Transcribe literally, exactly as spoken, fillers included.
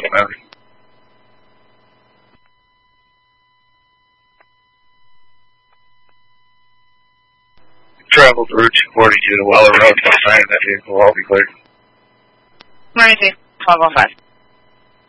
whatever. Traveled Route two forty-two to Weller Road, by sign of that vehicle will all be cleared. Emergency twelve oh five.